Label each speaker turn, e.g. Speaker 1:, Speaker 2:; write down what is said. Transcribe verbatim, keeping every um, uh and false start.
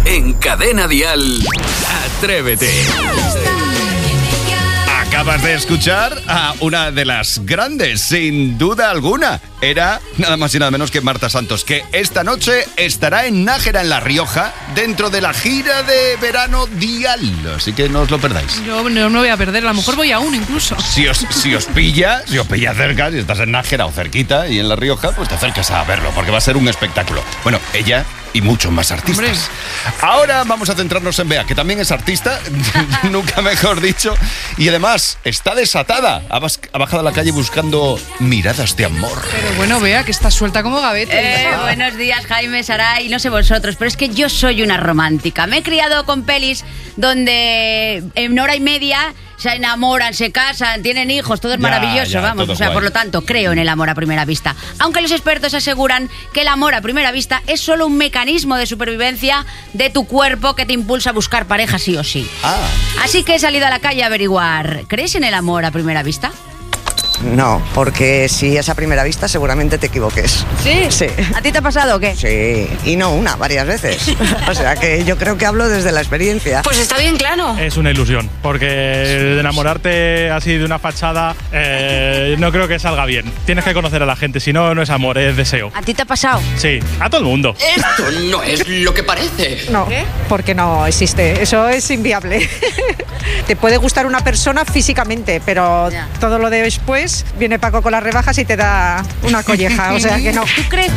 Speaker 1: En Cadena Dial, Atrévete.
Speaker 2: Acabas de escuchar a una de las grandes, sin duda alguna. Era nada más y nada menos que Marta Santos, que esta noche estará en Nájera, en La Rioja, dentro de la gira de verano Dial. Así que no os lo perdáis.
Speaker 3: Yo no me voy a perder, a lo mejor voy a uno incluso.
Speaker 2: Si os, si os pilla, si os pilla cerca, si estás en Nájera o cerquita y en La Rioja, pues te acercas a verlo, porque va a ser un espectáculo. Bueno, ella y muchos más artistas. Hombre. Ahora vamos a centrarnos en Bea, que también es artista, nunca mejor dicho, y además está desatada. Ha, bas- ha bajado a la calle buscando miradas de amor.
Speaker 3: Pero bueno, Bea, que está suelta como gavete.
Speaker 4: Eh, buenos días, Jaime, Saray, no sé vosotros, pero es que yo soy una romántica. Me he criado con pelis donde en hora y media se enamoran, se casan, tienen hijos, todo es
Speaker 2: Ya,
Speaker 4: maravilloso,
Speaker 2: ya,
Speaker 4: vamos.
Speaker 2: todo
Speaker 4: O sea,
Speaker 2: guay.
Speaker 4: por lo tanto, creo en el amor a primera vista. Aunque los expertos aseguran que el amor a primera vista es solo un mecanismo de supervivencia de tu cuerpo que te impulsa a buscar pareja sí o sí.
Speaker 2: Ah.
Speaker 4: Así que he salido a la calle a averiguar, ¿crees en el amor a primera vista?
Speaker 5: No, porque si es a primera vista seguramente te equivoques.
Speaker 4: ¿Sí?
Speaker 5: Sí.
Speaker 4: ¿A ti te ha pasado o qué?
Speaker 5: Sí, y no una, varias veces. O sea que yo creo que hablo desde la experiencia.
Speaker 6: Pues está bien claro.
Speaker 7: Es una ilusión, porque enamorarte así de una fachada eh, no creo que salga bien. Tienes que conocer a la gente, si no, no es amor, es deseo.
Speaker 4: ¿A ti te ha pasado?
Speaker 7: Sí, a todo el mundo.
Speaker 6: Esto no es lo que parece.
Speaker 8: No, porque no existe. Eso es inviable. Te puede gustar una persona físicamente, pero
Speaker 4: Ya.
Speaker 8: todo lo de después viene Paco con las rebajas y te da una colleja. O sea que no.
Speaker 4: ¿Tú crees